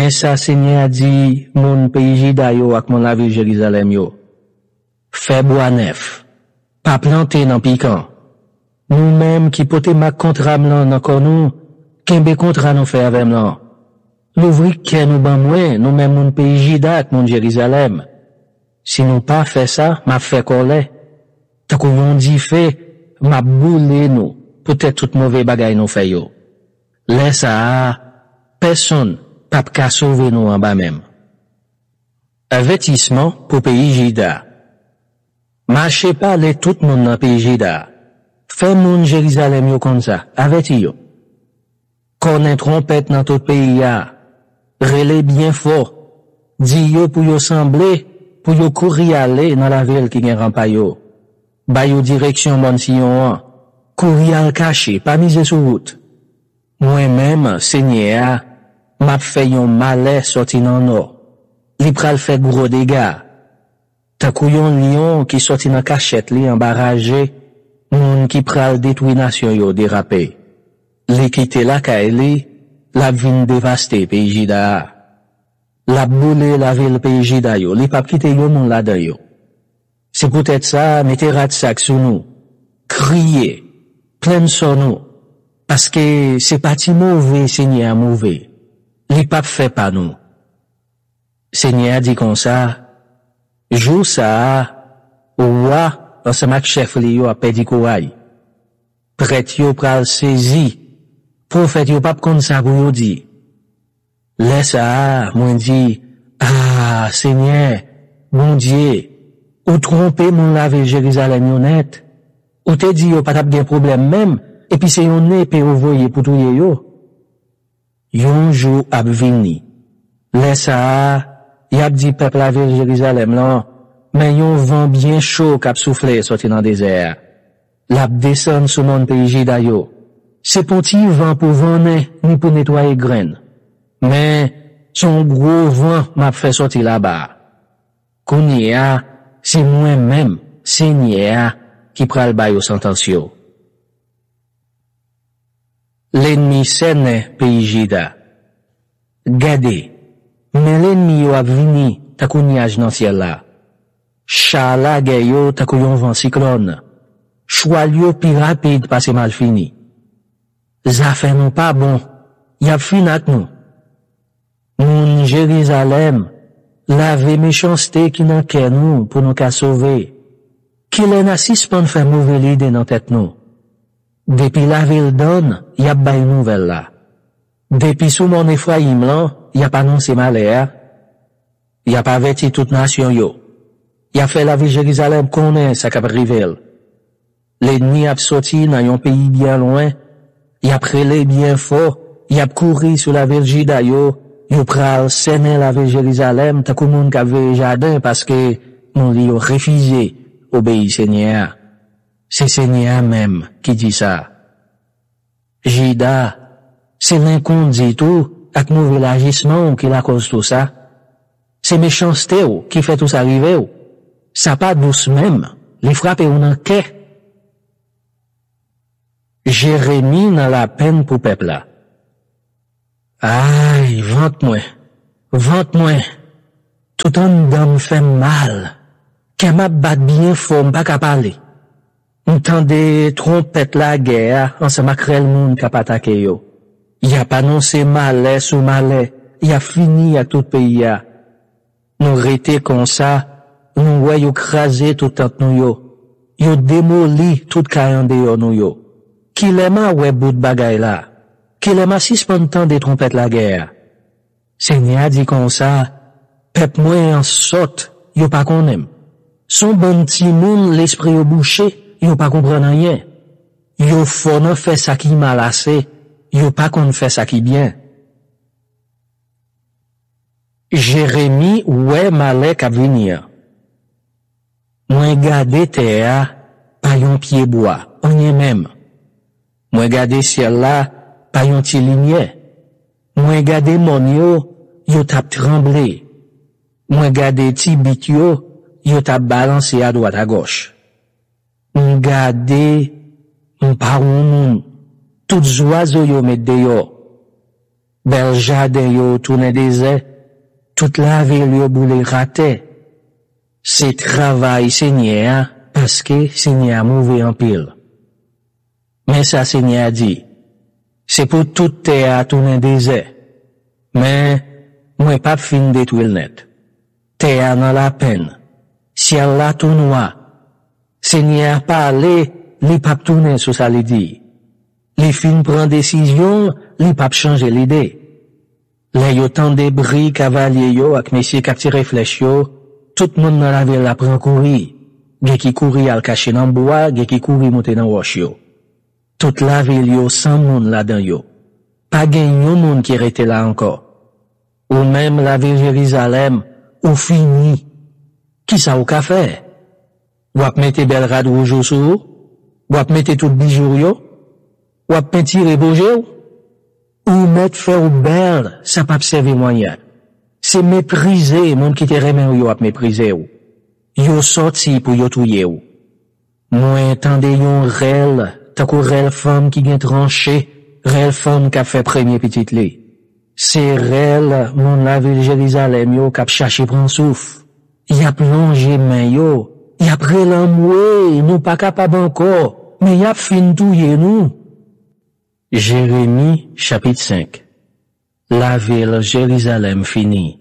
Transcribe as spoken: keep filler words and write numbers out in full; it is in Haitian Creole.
Mais ça, Seigneur a dit, mon pays Juda yo ak mon la ville Jérusalem yo. Fait bois neuf. Pas planté dans piquant. Nous-mêmes qui pote ma contrat blanc encore nous, kembe contrat nous fait avec blanc. L'ouvri que nous ban moins, nous-mêmes mon pays Juda ak mon Jérusalem. Si nous pas fait ça, m'a fait colère. Tant qu'on dit fait, m'a boulé nous. Peut-être tout mauvais bagay nous fait yo. Laisse ça, personne pas qu'à sauver nous en bas même. Avertissement pour pays Juda. Marchez pas les tout le monde dans pays Juda. Fais moun Jérusalem yo comme ça, averti yo. Connaît trompette dans tout pays ya. Relais bien fort. Dis yo pour yo sembler, pour yo courir aller dans la ville qui gen rampa yo. Ba yo direction bon Sion. Courir al caché, pas miser sur route. Moi-même, Seigneur, m'a fait yon malais sorti dans nord. Li pral fait gros dégâts. Ta couillon lion qui sorti dans cachette li embarragé, moun qui pral détruit nation yo dérapé. Li quitte la kaeli, la vin dévasté pays Juda. La boule la ville pays Juda yo, li pap quitte yo moun la dan yo. C'est peut-être ça, mettez rat sac sous nous. Crier, plein sur nous. Parce que c'est pas ti mauvais, Seigneur mauvais. Li pape fait pas nous. Seigneur dit comme ça, jou ça, roi, dans ce mak chef li yo a pedi courage. Prêtre yo pral saisi, prophète yo pape comme ça pour yo di. Laisse ça, moi dit, ah, Seigneur, mon Dieu, ou tromper mon lave Jérusalem yo net, ou te dit yo pas tap gen problème même, et puis c'est yon épée ou voye pour tout yo. Yon jou ap vini. Laisse ça, y ap dit peuple la ville Jérusalem là, mais yon vent bien chaud k'ap soufflé sorti dans désert. L'ap descend sous mon pays Juda yo. C'est pour ti vent pour vendre, ni pour nettoyer graines. Mais, son gros vent m'a fait sortir là-bas. Kounia, c'est moi-même, Seigneur, qui pral ba yo sentence yo. L'ennemi sene pays Juda. Gade, mais l'ennemi yo ap vini, ta kou niage nan ciel la. Chala ge yo ta kou yon vent cyclone. Choual yo pi rapide passe mal fini. Zafè nou pas bon, y ap fin ak nou. Moun Jérusalem, lave méchanceté qui nan kè nou pour nous ka sauver. Ki lè na sispan fè mauvais l'idée nan tête nou. Depuis la ville donne, y a bay nouvelle là. Depuis sous mon Ephraim là, y a pas annoncé malheur. Y a pas averti toute nation yo. Y a fait la ville Jérusalem connaît sa k'ap rivel. L'ennemi a sorti dans yon pays bien loin. Y a prélé bien fort. Y a couru sur la ville Juda yo. Yo pral sene la ville Jérusalem ta kou moun k'ap ve jardin parce que moun li yo refusé obéir Seigneur. C'est Seigneur même qui dit ça. Juda, c'est l'inconduit tout, ak mauvais agissement qui la cause tout ça. C'est méchanceté ou qui fait tout ça arriver ou. Ça pas douce même, les frappe ou nan kè. Jérémie n'a la peine pour peuple là. Aïe, vente-moi, vente-moi. Tout en dedans me fait mal. Qu'elle m'a bat bien fort, m'pas qu'à parler. M'tendez trompette la guerre, en se makrel moun k'ap attaqué yo. Y a pas annoncé malais sous malais, y a fini à tout pays ya. Nous rete comme ça, nous voyons yo crasé tout tant nou yo. Yo démoli tout kayan de yo nou yo. Ki lema ouais bout bagay la. Ki lema sispan tan de trompette la guerre. Seigneur dit comme ça, pep moi en saute, yo pas konem. Son bon ti moun l'esprit au bouché, yo pas comprendre rien. Yo fò nan fait ça qui mal assez, yo pas qu'on fait ça qui bien. Jérémie ouais malè k'ap venir. Moi gade terre pa yon pied bois, on y même. Moi gade ciel là pa yon ti lignée. Moi gade mon yo, yo tap tremblé. Moi gade ti bit yo, yo tap balancé à droite à gauche. M'gade, m'paron moun, tout oiseaux yo met dehors. Bel jardin yo tourné désert, toute la ville yo boule raté. C'est travail Seigneur, parce que Seigneur mauvais en pile. Mais ça Seigneur dit, c'est pour toute terre tourner désert. Mais, moi pas fin détruire le net. Terre dans la peine. Ciel la tout noir. Seigneur parle, li pas tourner sur ça li dit. Les fin prend décision, li pas changer l'idée. Les yo tant de bris cavalier yo ak messieurs k'ap tire flèche yo, tout le monde dans la ville la prend courir. Gen qui courir al cacher dans bois, gen qui courir monter dans roche yo. Toute la ville yo sans monde là-dedans yo. Pas gen yon monde qui rete là encore. Ou même la ville Jérusalem, ou fini. Qui ça ou ka fait? Ou ap mette bel rad rouge sou? Ou ap mette tout bijoux yo? Ou ap pentire boje ou? Ou mettre faire ou belle, ça pas servir moyen. C'est mépriser, monde qui te remen yo ap mépriser ou. Yo sorti pour yo touye ou. Moi tande yon rel, takou rel femme qui gen tranché, rel femme qui a fait premier petit li. C'est rel, mon la ville Jérusalem yo qui a cherché prend souffle. Y a plongé main yo, y a pré l'amoué, nous pas capable encore, mais y a fin touye nous. Jérémie chapitre cinq. La ville Jérusalem finie.